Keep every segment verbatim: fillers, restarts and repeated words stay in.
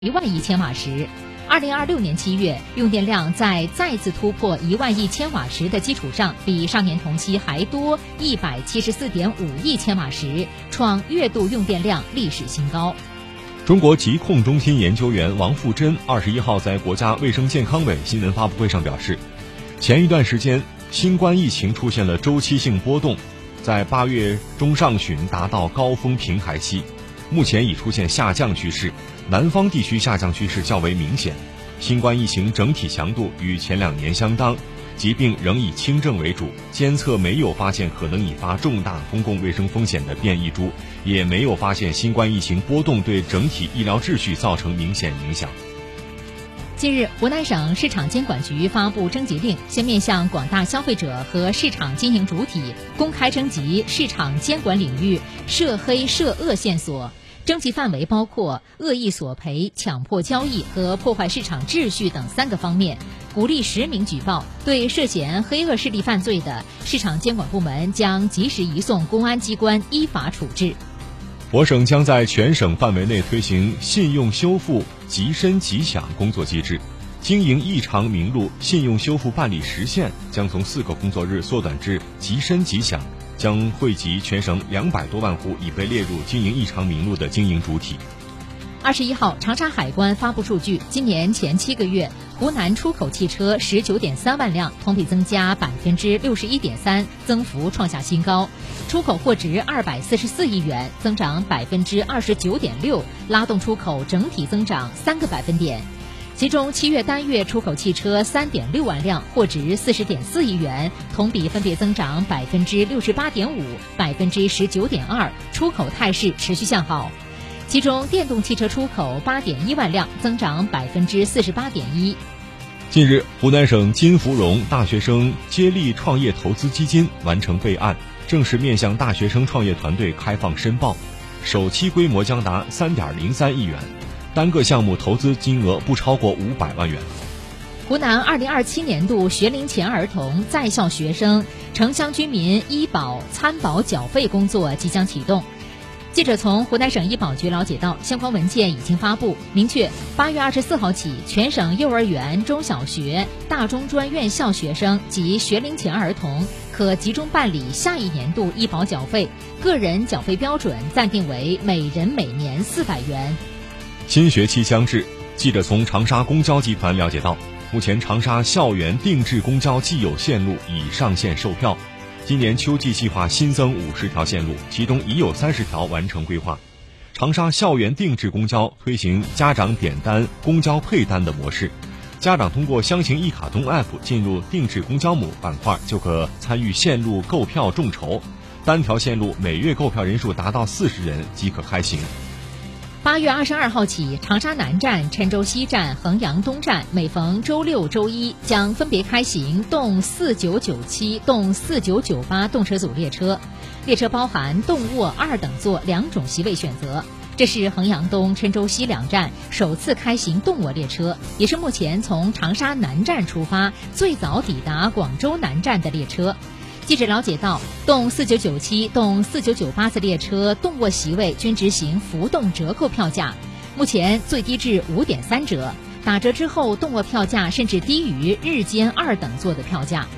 一万亿千瓦时。二零二六年七月，用电量在再次突破一万亿千瓦时的基础上，比上年同期还多一百七十四点五亿千瓦时，创月度用电量历史新高。 中国疾控中心研究员王富珍二十一号在国家卫生健康委新闻发布会上表示，前一段时间新冠疫情出现了周期性波动，在八月中上旬达到高峰平台期，目前已出现下降趋势，南方地区下降趋势较为明显。新冠疫情整体强度与前两年相当，疾病仍以轻症为主，监测没有发现可能引发重大公共卫生风险的变异株，也没有发现新冠疫情波动对整体医疗秩序造成明显影响。 近日，湖南省市场监管局发布征集令，先面向广大消费者和市场经营主体公开征集市场监管领域涉黑涉恶线索。征集范围包括恶意索赔、强迫交易和破坏市场秩序等三个方面，鼓励实名举报，对涉嫌黑恶势力犯罪的，市场监管部门将及时移送公安机关依法处置。 我省将在全省范围内推行信用修复即申即享工作机制，经营异常名录信用修复办理时限将从四个工作日缩短至即申即享，将惠及全省两百多万户已被列入经营异常名录的经营主体。 二十一号，长沙海关发布数据，今年前七个月，湖南出口汽车十九点三万辆，同比增加百分之六十一点三，增幅创下新高。出口货值二百四十四亿元，增长百分之二十九点六，拉动出口整体增长三个百分点。其中，七月单月出口汽车三点六万辆，货值四十点四亿元，同比分别增长百分之六十八点五、百分之十九点二，出口态势持续向好。其中，电动汽车出口八点一万辆，增长百分之四十八点一。 近日，湖南省金福荣大学生接力创业投资基金完成备案，正式面向大学生创业团队开放申报，首期规模将达三点零三亿元，单个项目投资金额不超过五百万元。 湖南二零二七年度学龄前儿童在校学生城乡居民医保参保缴费工作即将启动。记者从湖南省医保局了解到，相关文件已经发布，明确八月二十四号起，全省幼儿园、中小学、大中专院校学生及学龄前儿童可集中办理下一年度医保缴费，个人缴费标准暂定为每人每年四百元。 新学期将至，记者从长沙公交集团了解到，目前长沙校园定制公交既有线路已上线售票，今年秋季计划新增五十条线路，其中已有三十条完成规划。长沙校园定制公交推行家长点单、公交配单的模式，家长通过乡情一卡通 App 进入定制公交母板块，就可参与线路购票众筹，单条线路每月购票人数达到四十人即可开行。 八月二十二号起，长沙南站、郴州西站、衡阳东站每逢周六、周一将分别开行动四九九七、动四九九八动车组列车，列车包含动卧二等座两种席位选择。这是衡阳东、郴州西两站首次开行动卧列车，也是目前从长沙南站出发最早抵达广州南站的列车。记者了解到，动四九九七、动四九九八次列车动卧席位均执行浮动折扣票价，目前最低至五点三折，打折之后动卧票价甚至低于日间二等座的票价。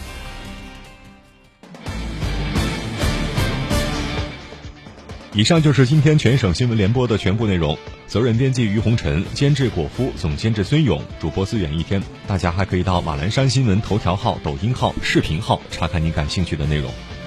以上就是今天全省新闻联播的全部内容，责任编辑于红尘，监制果夫，总监制孙勇，主播资源一天。大家还可以到马栏山新闻头条号、抖音号、视频号查看您感兴趣的内容。